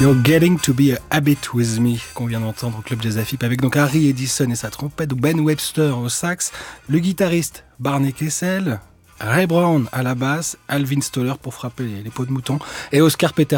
You're Getting to Be a Habit With Me, qu'on vient d'entendre au Club Jazz AFIP, avec donc Harry Edison et sa trompette, Ben Webster au sax, le guitariste Barney Kessel, Ray Brown à la basse, Alvin Stoller pour frapper les peaux de mouton, et Oscar Peterson